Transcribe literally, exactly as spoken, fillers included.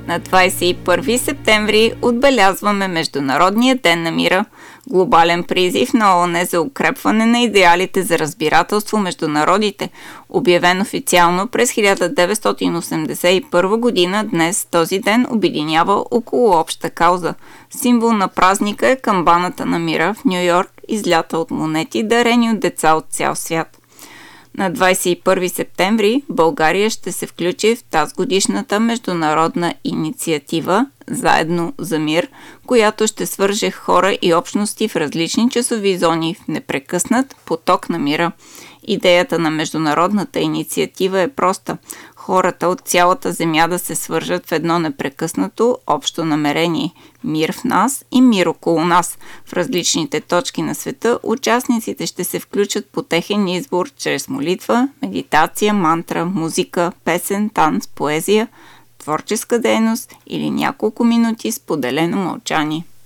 На двадесет и първи септември отбелязваме Международния ден на мира, глобален призив на ООН за укрепване на идеалите за разбирателство между народите, обявен официално през хиляда деветстотин осемдесет и първа година. Днес този ден обединява около обща кауза. Символ на празника е камбаната на мира в Ню Йорк, излята от монети, дарени от деца от цял свят. На двадесет и първи септември България ще се включи в тазгодишната международна инициатива "Заедно за мир", която ще свърже хора и общности в различни часови зони в непрекъснат поток на мира. Идеята на международната инициатива е проста – хората от цялата земя да се свържат в едно непрекъснато общо намерение – мир в нас и мир около нас. В различните точки на света участниците ще се включат по техен избор чрез молитва, медитация, мантра, музика, песен, танц, поезия, творческа дейност или няколко минути споделено мълчание.